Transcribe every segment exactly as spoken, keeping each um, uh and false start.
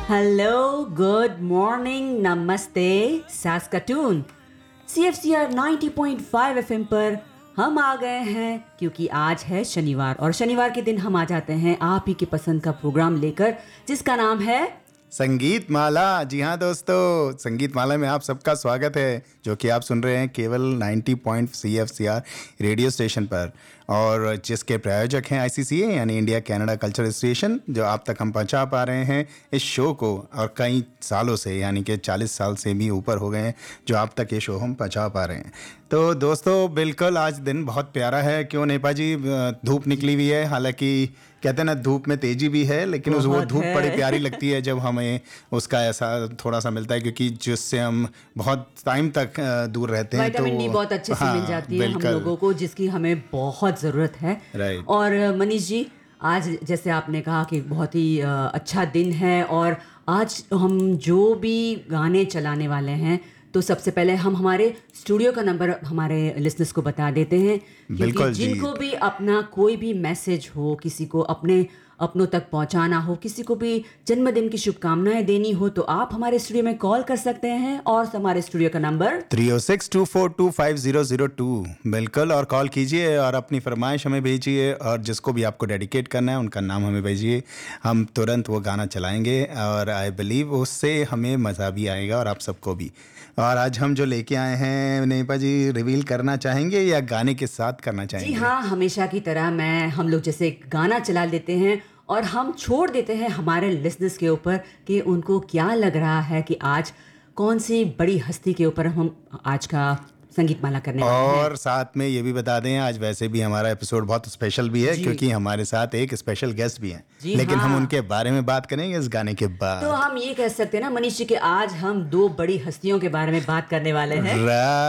Hello, good morning, नमस्ते, Saskatoon. C F C R ninety point five F M पर हम आ गए हैं क्योंकि आज है शनिवार और शनिवार के दिन हम आ जाते हैं आप ही के पसंद का प्रोग्राम लेकर जिसका नाम है संगीत माला। जी हाँ दोस्तों, संगीत माला में आप सबका स्वागत है जो कि आप सुन रहे हैं केवल ninety point C F C R radio station पर, और जिसके प्रायोजक हैं आई सी सी ए यानी इंडिया कनाडा कल्चरल एसोसिएशन, जो आप तक हम पहुंचा पा रहे हैं इस शो को। और कई सालों से यानी कि चालीस साल से भी ऊपर हो गए हैं जो आप तक ये शो हम पहुंचा पा रहे हैं। तो दोस्तों बिल्कुल आज दिन बहुत प्यारा है, क्यों नेपा जी? धूप निकली हुई है, हालांकि कहते हैं ना धूप में तेजी भी है, लेकिन उस वो बहुत धूप है। बड़ी प्यारी लगती है जब हमें उसका ऐसा थोड़ा सा मिलता है, क्योंकि जिससे हम बहुत टाइम तक अ, दूर रहते हैं। विटामिन डी बहुत अच्छे से मिल जाती है हम बिल्कुल। लोगों को, जिसकी हमें बहुत ज़रूरत है। Right. और अ, मनीष जी, आज जैसे आपने कहा कि बहुत ही अ, अच्छा दिन है और आज हम जो भी गाने चलाने वाले हैं, तो सबसे पहले हम हमारे स्टूडियो का नंबर हमारे लिसनर्स को बता देते हैं, क्योंकि बिल्कुल जी। जिनको भी अपना कोई भी मैसेज हो, किसी को अपने अपनों तक पहुंचाना हो, किसी को भी जन्मदिन की शुभकामनाएं देनी हो, तो आप हमारे स्टूडियो में कॉल कर सकते हैं। और हमारे स्टूडियो का number three O six to four to five zero zero two. बिल्कुल, और कॉल कीजिए और अपनी फरमाइश हमें भेजिए, और जिसको भी आपको डेडिकेट करना है उनका नाम हमें भेजिए, हम तुरंत वो गाना चलाएंगे। और आई बिलीव उससे हमें मज़ा भी आएगा और आप सबको भी। और आज हम जो लेके आए हैं नेपा जी, रिवील करना चाहेंगे या गाने के साथ करना चाहेंगे? जी हाँ, हमेशा की तरह मैं हम लोग जैसे गाना चला देते हैं और हम छोड़ देते हैं हमारे लिसनर्स के ऊपर कि उनको क्या लग रहा है कि आज कौन सी बड़ी हस्ती के ऊपर हम आज का संगीत माला करने वाले हैं। और साथ में ये भी बता दें, आज वैसे भी हमारा एपिसोड बहुत स्पेशल भी है, जी। क्योंकि हमारे साथ एक स्पेशल गेस्ट भी हैं। जी लेकिन हम हाँ। उनके बारे में बात करेंगे इस गाने के तो बाद। हम ये कह सकते हैं ना मनीष जी कि आज हम दो बड़ी हस्तियों के बारे में बात करने वाले हैं।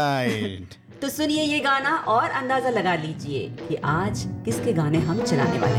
राइट। तो सुनिए ये गाना और अंदाजा लगा लीजिए कि आज किसके गाने हम चलाने वाले हैं।